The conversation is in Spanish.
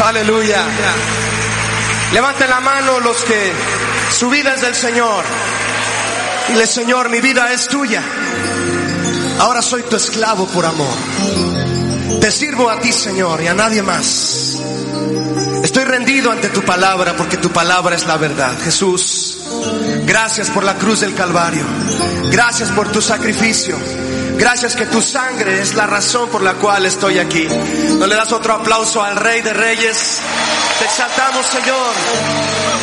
Aleluya. Levanten la mano los que su vida es del Señor. Dile: Señor, mi vida es tuya. Ahora soy tu esclavo por amor. Te sirvo a ti, Señor, y a nadie más. Estoy rendido ante tu palabra, porque tu palabra es la verdad. Jesús, gracias por la cruz del Calvario. Gracias por tu sacrificio. Gracias que tu sangre es la razón por la cual estoy aquí. ¿No le das otro aplauso al Rey de Reyes? Te exaltamos, Señor.